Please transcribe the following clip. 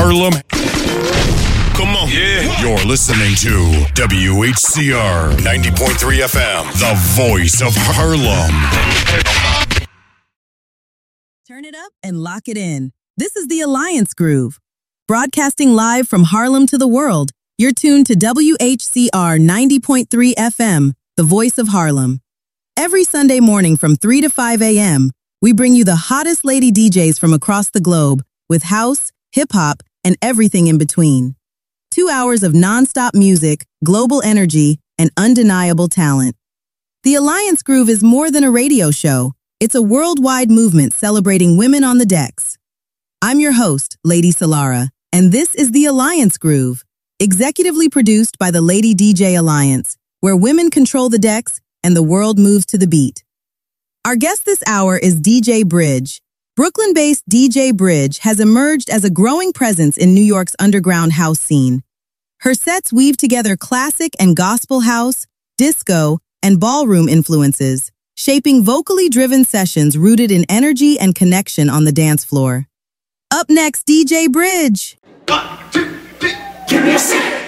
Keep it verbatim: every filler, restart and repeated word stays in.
Harlem. Come on. Yeah. You're listening to W H C R ninety point three F M, the voice of Harlem. Turn it up and lock it in. This is the Alliance Groove. Broadcasting live from Harlem to the world, you're tuned to W H C R ninety point three F M, the voice of Harlem. Every Sunday morning from three to five a.m., we bring you the hottest lady D Js from across the globe with house, hip-hop, and everything in between. Two hours of non-stop music, global energy, and undeniable talent. The Alliance Groove is more than a radio show. It's a worldwide movement celebrating women on the decks. I'm your host, Lady Solara, and this is the Alliance Groove, executively produced by the Lady D J Alliance, where women control the decks and the world moves to the beat. Our guest this hour is D J Bridge. Brooklyn-based D J Bridge has emerged as a growing presence in New York's underground house scene. Her sets weave together classic and gospel house, disco, and ballroom influences, shaping vocally driven sessions rooted in energy and connection on the dance floor. Up next, D J Bridge. One, two, three, give me a second.